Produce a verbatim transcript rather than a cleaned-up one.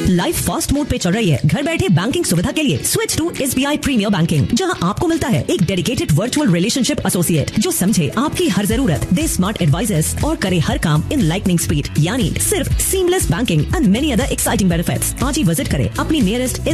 Life fast mode पे चल रही है। घर बैठे बैंकिंग सुविधा के लिए switch to SBI premiere banking, जहां आपको मिलता है एक डेडिकेटेड वर्चुअल रिलेशनशिप एसोसिएट जो समझे आपकी हर जरूरत, दे स्मार्ट एडवाइजेस और करे हर काम इन लाइटनिंग स्पीड, यानी सिर्फ seamless banking and many other exciting benefits. आज ही विजिट करें अपनी नियरेस्ट